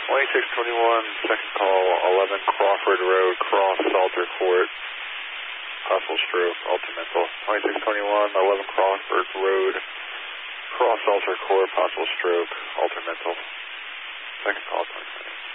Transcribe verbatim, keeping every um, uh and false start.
twenty-six twenty-one, second call, eleven Crawford Road, cross Salter Court, possible stroke, ultimental. twenty-six twenty-one, eleven Crawford Road, cross Salter Court, possible stroke, ultimental. Second call, twenty twenty.